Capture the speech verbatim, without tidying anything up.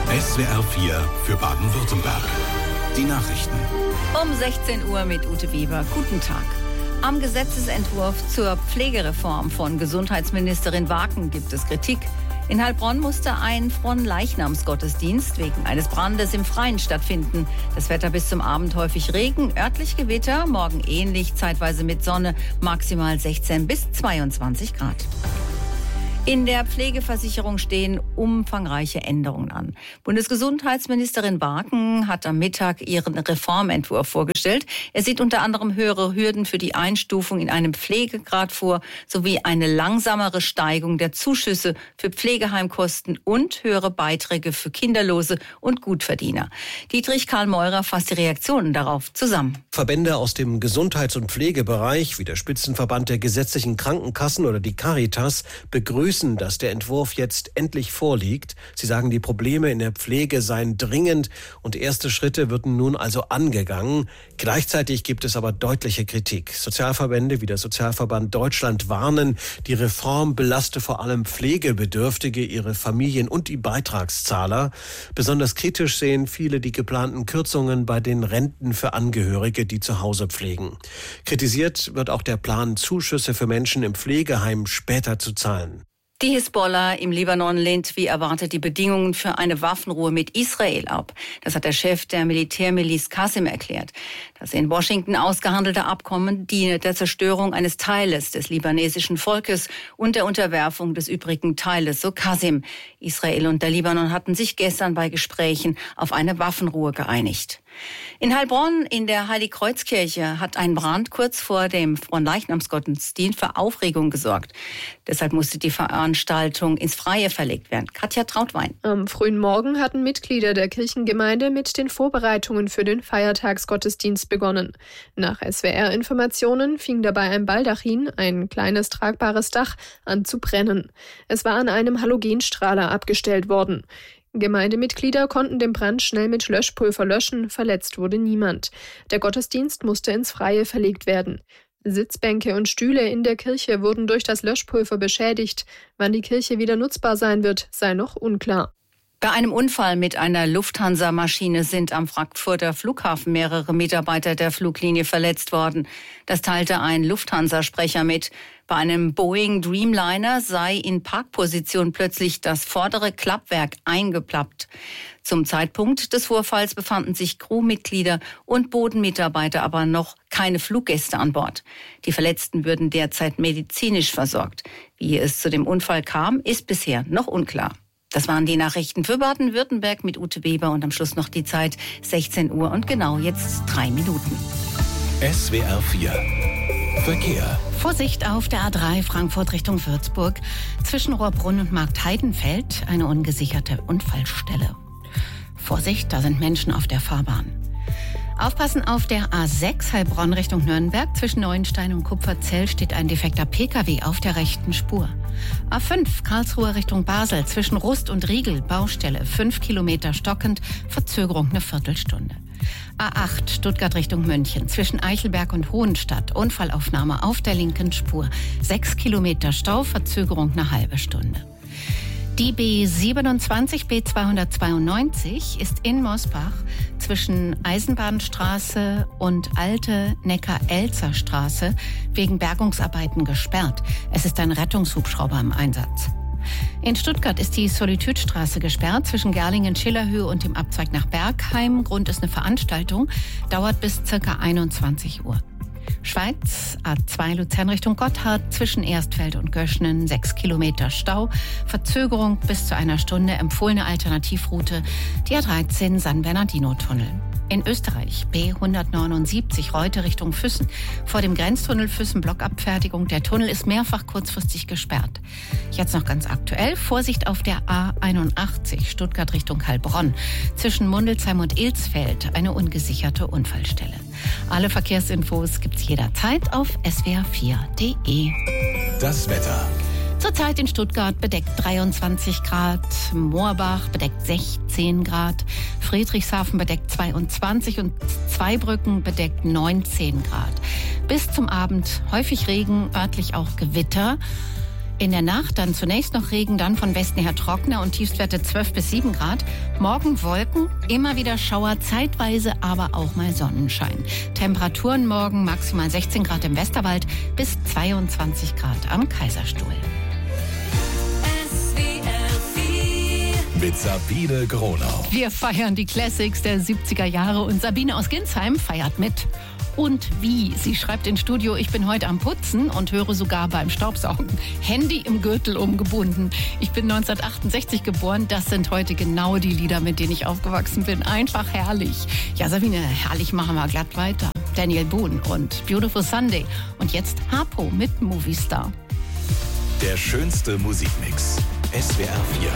S W R vier für Baden-Württemberg. Die Nachrichten. Um sechzehn Uhr mit Ute Weber. Guten Tag. Am Gesetzesentwurf zur Pflegereform von Gesundheitsministerin Waken gibt es Kritik. In Heilbronn musste ein Fronleichnamsgottesdienst wegen eines Brandes im Freien stattfinden. Das Wetter bis zum Abend häufig Regen, örtlich Gewitter, morgen ähnlich, zeitweise mit Sonne, maximal sechzehn bis zweiundzwanzig Grad. In der Pflegeversicherung stehen umfangreiche Änderungen an. Bundesgesundheitsministerin Waken hat am Mittag ihren Reformentwurf vorgestellt. Er sieht unter anderem höhere Hürden für die Einstufung in einem Pflegegrad vor, sowie eine langsamere Steigung der Zuschüsse für Pflegeheimkosten und höhere Beiträge für Kinderlose und Gutverdiener. Dietrich Karl Meurer fasst die Reaktionen darauf zusammen. Verbände aus dem Gesundheits- und Pflegebereich, wie der Spitzenverband der gesetzlichen Krankenkassen oder die Caritas, begrüßen, dass der Entwurf jetzt endlich vorliegt. Sie sagen, die Probleme in der Pflege seien dringend und erste Schritte würden nun also angegangen. Gleichzeitig gibt es aber deutliche Kritik. Sozialverbände wie der Sozialverband Deutschland warnen, die Reform belaste vor allem Pflegebedürftige, ihre Familien und die Beitragszahler. Besonders kritisch sehen viele die geplanten Kürzungen bei den Renten für Angehörige, die zu Hause pflegen. Kritisiert wird auch der Plan, Zuschüsse für Menschen im Pflegeheim später zu zahlen. Die Hisbollah im Libanon lehnt wie erwartet die Bedingungen für eine Waffenruhe mit Israel ab. Das hat der Chef der Militärmiliz Qasim erklärt. Das in Washington ausgehandelte Abkommen diene der Zerstörung eines Teiles des libanesischen Volkes und der Unterwerfung des übrigen Teiles, so Qasim. Israel und der Libanon hatten sich gestern bei Gesprächen auf eine Waffenruhe geeinigt. In Heilbronn in der Heiligkreuzkirche hat ein Brand kurz vor dem Fronleichnamsgottesdienst für Aufregung gesorgt. Deshalb musste die Veranstaltung ins Freie verlegt werden. Katja Trautwein. Am frühen Morgen hatten Mitglieder der Kirchengemeinde mit den Vorbereitungen für den Feiertagsgottesdienst begonnen. Nach S W R-Informationen fing dabei ein Baldachin, ein kleines tragbares Dach, an zu brennen. Es war an einem Halogenstrahler abgestellt worden. Gemeindemitglieder konnten den Brand schnell mit Löschpulver löschen, verletzt wurde niemand. Der Gottesdienst musste ins Freie verlegt werden. Sitzbänke und Stühle in der Kirche wurden durch das Löschpulver beschädigt. Wann die Kirche wieder nutzbar sein wird, sei noch unklar. Bei einem Unfall mit einer Lufthansa-Maschine sind am Frankfurter Flughafen mehrere Mitarbeiter der Fluglinie verletzt worden. Das teilte ein Lufthansa-Sprecher mit. Bei einem Boeing Dreamliner sei in Parkposition plötzlich das vordere Klappwerk eingeplappt. Zum Zeitpunkt des Vorfalls befanden sich Crewmitglieder und Bodenmitarbeiter, aber noch keine Fluggäste an Bord. Die Verletzten würden derzeit medizinisch versorgt. Wie es zu dem Unfall kam, ist bisher noch unklar. Das waren die Nachrichten für Baden-Württemberg mit Ute Weber und am Schluss noch die Zeit sechzehn Uhr und genau jetzt drei Minuten. S W R vier Verkehr. Vorsicht auf der A drei Frankfurt Richtung Würzburg. Zwischen Rohrbrunn und Marktheidenfeld eine ungesicherte Unfallstelle. Vorsicht, da sind Menschen auf der Fahrbahn. Aufpassen auf der A sechs Heilbronn Richtung Nürnberg. Zwischen Neuenstein und Kupferzell steht ein defekter Pkw auf der rechten Spur. A fünf Karlsruhe Richtung Basel. Zwischen Rust und Riegel Baustelle. Fünf Kilometer stockend. Verzögerung eine Viertelstunde. A acht Stuttgart Richtung München. Zwischen Eichelberg und Hohenstadt. Unfallaufnahme auf der linken Spur. Sechs Kilometer Stau. Verzögerung eine halbe Stunde. Die B siebenundzwanzig B zweihundertzweiundneunzig ist in Mosbach zwischen Eisenbahnstraße und Alte Neckar-Elzer Straße wegen Bergungsarbeiten gesperrt. Es ist ein Rettungshubschrauber im Einsatz. In Stuttgart ist die Solitudstraße gesperrt zwischen Gerlingen-Schillerhöhe und dem Abzweig nach Bergheim. Grund ist eine Veranstaltung, dauert bis ca. einundzwanzig Uhr. Schweiz, A zwei Luzern Richtung Gotthard, zwischen Erstfeld und Göschnen, sechs Kilometer Stau, Verzögerung bis zu einer Stunde, empfohlene Alternativroute, die A dreizehn San Bernardino-Tunnel. In Österreich, B hundertneunundsiebzig Reute Richtung Füssen. Vor dem Grenztunnel Füssen Blockabfertigung. Der Tunnel ist mehrfach kurzfristig gesperrt. Jetzt noch ganz aktuell. Vorsicht auf der A einundachtzig Stuttgart Richtung Heilbronn. Zwischen Mundelsheim und Ilsfeld eine ungesicherte Unfallstelle. Alle Verkehrsinfos gibt's jederzeit auf S W R vier Punkt de. Das Wetter. Zurzeit in Stuttgart bedeckt dreiundzwanzig Grad, Moorbach bedeckt sechzehn Grad, Friedrichshafen bedeckt zweiundzwanzig und Zweibrücken bedeckt neunzehn Grad. Bis zum Abend häufig Regen, örtlich auch Gewitter. In der Nacht dann zunächst noch Regen, dann von Westen her trockener und Tiefstwerte zwölf bis sieben Grad. Morgen Wolken, immer wieder Schauer, zeitweise aber auch mal Sonnenschein. Temperaturen morgen maximal sechzehn Grad im Westerwald bis zweiundzwanzig Grad am Kaiserstuhl. Mit Sabine Gronau. Wir feiern die Classics der siebziger Jahre und Sabine aus Ginsheim feiert mit. Und wie? Sie schreibt ins Studio, ich bin heute am Putzen und höre sogar beim Staubsaugen. Handy im Gürtel umgebunden. Ich bin neunzehnhundertachtundsechzig geboren. Das sind heute genau die Lieder, mit denen ich aufgewachsen bin. Einfach herrlich. Ja, Sabine, herrlich machen wir glatt weiter. Daniel Boone und Beautiful Sunday. Und jetzt Harpo mit Movie Star. Der schönste Musikmix. S W R vier.